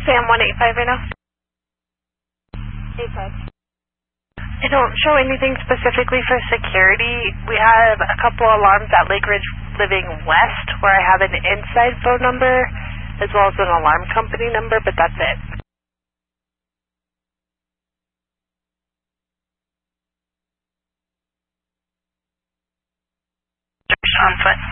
Sam 185 right now. 85. I don't show anything specifically for security. We have a couple alarms at Lake Ridge Living West where I have an inside phone number as well as an alarm company number, but that's it. On foot.